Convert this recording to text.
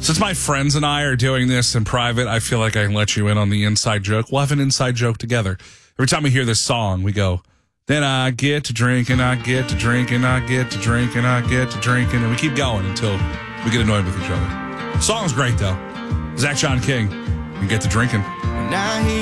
Since my friends and I are doing this in private, I feel like I can let you in on the inside joke. We'll have an inside joke together. Every time we hear this song, we go, then I get to drinking, I get to drinking, I get to drinking, I get to drinking. And we keep going until we get annoyed with each other. The song's great, though. Zach John King, and get to drinking.